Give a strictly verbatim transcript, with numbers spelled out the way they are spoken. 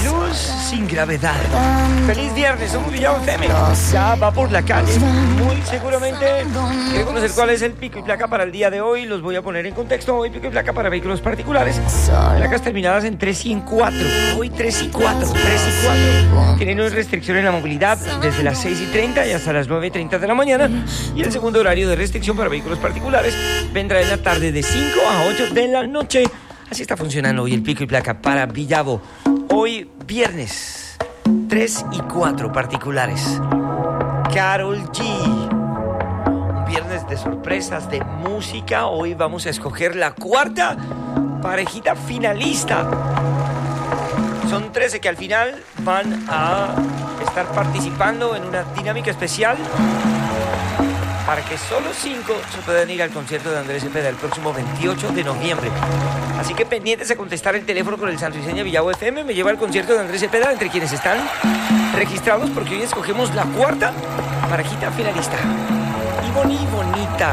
Luz sin gravedad. Feliz viernes, somos Villavo F M. Ya va por la calle. Muy seguramente quiere conocer cuál es el pico y placa para el día de hoy. Los voy a poner en contexto. Hoy pico y placa para vehículos particulares. Placas terminadas en tres y en cuatro. Hoy tres y cuatro. tres y cuatro. Tienen una restricción en la movilidad desde las seis y treinta y hasta las nueve y treinta de la mañana. Y el segundo horario de restricción para vehículos particulares vendrá en la tarde de cinco a ocho de la noche. Así está funcionando hoy el pico y placa para Villavo. Hoy viernes, tres y cuatro particulares. Karol G. Un viernes de sorpresas, de música. Hoy vamos a escoger la cuarta parejita finalista. Son trece que al final van a estar participando en una dinámica especial para que solo cinco se puedan ir al concierto de Andrés Cepeda el próximo veintiocho de noviembre. Así que pendientes a contestar el teléfono con el santo y seña Villavo F M. Me lleva al concierto de Andrés Cepeda entre quienes están registrados, porque hoy escogemos la cuarta parejita finalista. Y boni, bonita.